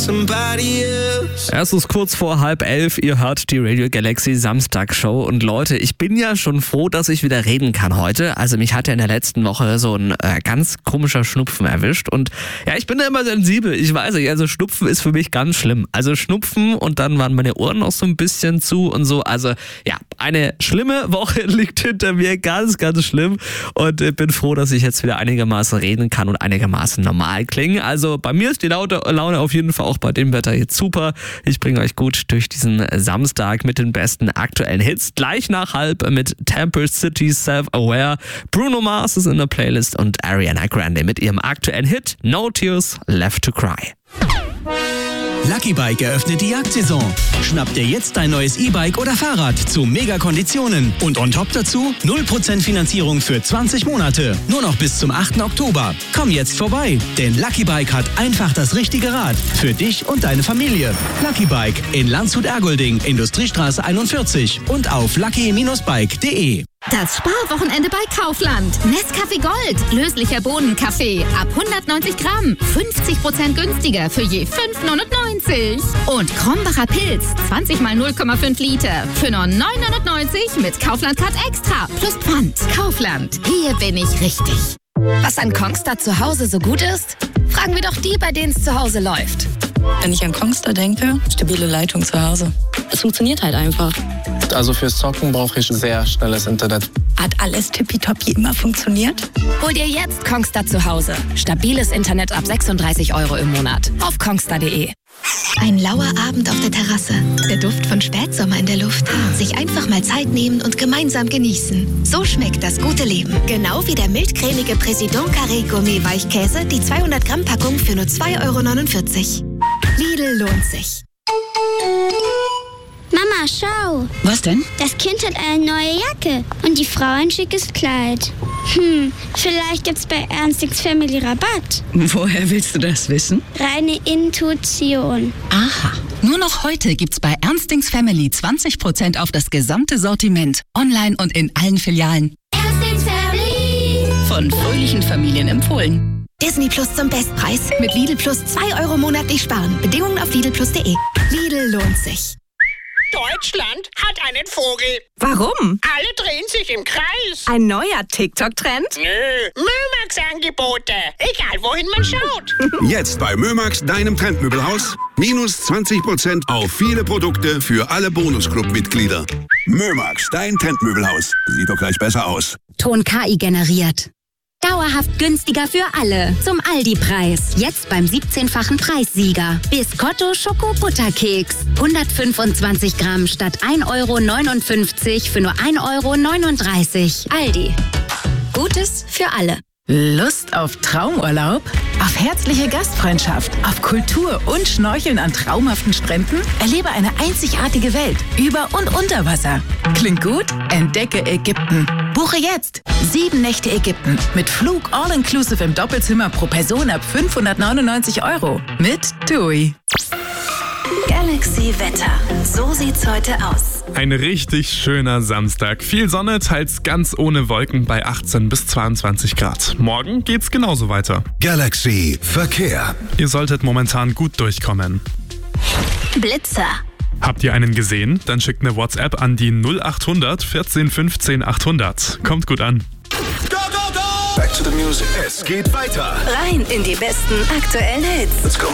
Es ist kurz vor 10:30, ihr hört die Radio Galaxy Samstagsshow und Leute, ich bin ja schon froh, dass ich wieder reden kann heute. Also mich hat ja in der letzten Woche so ein ganz komischer Schnupfen erwischt und ja, ich bin da immer sensibel, ich weiß nicht, also Schnupfen ist für mich ganz schlimm. Also Schnupfen und dann waren meine Ohren noch so ein bisschen zu und so, also ja, eine schlimme Woche liegt hinter mir, ganz, ganz schlimm und bin froh, dass ich jetzt wieder einigermaßen reden kann und einigermaßen normal klinge. Also bei mir ist die Laune auf jeden Fall auch bei dem Wetter jetzt super. Ich bringe euch gut durch diesen Samstag mit den besten aktuellen Hits. Gleich nach 10:30 mit Temple City Self-Aware. Bruno Mars ist in der Playlist und Ariana Grande mit ihrem aktuellen Hit No Tears Left to Cry. Lucky Bike eröffnet die Jagdsaison. Schnapp dir jetzt dein neues E-Bike oder Fahrrad zu Mega-Konditionen. Und on top dazu 0% Finanzierung für 20 Monate. Nur noch bis zum 8. Oktober. Komm jetzt vorbei, denn Lucky Bike hat einfach das richtige Rad. Für dich und deine Familie. Lucky Bike in Landshut-Ergolding, Industriestraße 41 und auf lucky-bike.de. Das Sparwochenende bei Kaufland. Nescafé Gold. Löslicher Bohnenkaffee. Ab 190 Gramm. 50% günstiger für je 5,99. Und Krombacher Pilz. 20 mal 0,5 Liter. Für nur 9,99 mit Kaufland-Card Extra. Plus Pfand. Kaufland. Hier bin ich richtig. Was an Kongstar zu Hause so gut ist? Fragen wir doch die, bei denen es zu Hause läuft. Wenn ich an Kongstar denke, stabile Leitung zu Hause. Es funktioniert halt einfach. Also fürs Zocken brauche ich sehr schnelles Internet. Hat alles tippitoppi immer funktioniert? Hol dir jetzt Kongstar zu Hause. Stabiles Internet ab 36 € im Monat. Auf kongstar.de. Ein lauer Abend auf der Terrasse. Der Duft von Spätsommer in der Luft. Sich einfach mal Zeit nehmen und gemeinsam genießen. So schmeckt das gute Leben. Genau wie der mildcremige Président Carré Gourmet Weichkäse, die 200 Gramm Packung für nur 2,49 €. Lidl lohnt sich. Mama, schau. Was denn? Das Kind hat eine neue Jacke und die Frau ein schickes Kleid. Vielleicht gibt's bei Ernstings Family Rabatt. Woher willst du das wissen? Reine Intuition. Aha. Nur noch heute gibt's bei Ernstings Family 20% auf das gesamte Sortiment. Online und in allen Filialen. Ernstings Family. Von fröhlichen Familien empfohlen. Disney Plus zum Bestpreis. Mit Lidl Plus 2 € monatlich sparen. Bedingungen auf lidlplus.de. Lidl lohnt sich. Deutschland hat einen Vogel. Warum? Alle drehen sich im Kreis. Ein neuer TikTok-Trend? Nö, Mömax-Angebote. Egal, wohin man schaut. Jetzt bei Mömax, deinem Trendmöbelhaus. Minus 20% auf viele Produkte für alle Bonusclub-Mitglieder. Mömax, dein Trendmöbelhaus. Sieht doch gleich besser aus. Ton KI generiert. Dauerhaft günstiger für alle. Zum Aldi-Preis. Jetzt beim 17-fachen Preissieger. Biscotto Schoko-Butterkeks. 125 Gramm statt 1,59 € für nur 1,39 €. Aldi. Gutes für alle. Lust auf Traumurlaub? Auf herzliche Gastfreundschaft? Auf Kultur und Schnorcheln an traumhaften Stränden? Erlebe eine einzigartige Welt über und unter Wasser. Klingt gut? Entdecke Ägypten. Buche jetzt 7 Nächte Ägypten mit Flug all-inclusive im Doppelzimmer pro Person ab 599 € mit TUI. Galaxy Wetter. So sieht's heute aus. Ein richtig schöner Samstag. Viel Sonne, teils ganz ohne Wolken bei 18 bis 22 Grad. Morgen geht's genauso weiter. Galaxy Verkehr. Ihr solltet momentan gut durchkommen. Blitzer. Habt ihr einen gesehen? Dann schickt eine WhatsApp an die 0800 14 15 800. Kommt gut an. Back to the music. Es geht weiter. Rein in die besten aktuellen Hits. Let's go.